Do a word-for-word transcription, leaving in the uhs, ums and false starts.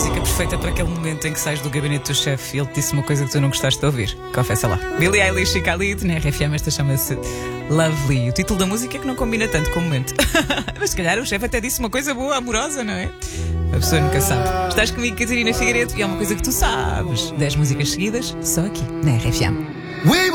música perfeita para aquele momento em que sais do gabinete do chefe e ele te disse uma coisa que tu não gostaste de ouvir. Confessa lá. Billie Eilish e Khalid, na R F M, esta chama-se Lovely. O título da música é que não combina tanto com o momento. Mas se calhar o chefe até disse uma coisa boa, amorosa, não é? A pessoa nunca sabe. Estás comigo, Catarina Figueiredo, e há uma coisa que tu sabes. dez músicas seguidas, só aqui, na R F M.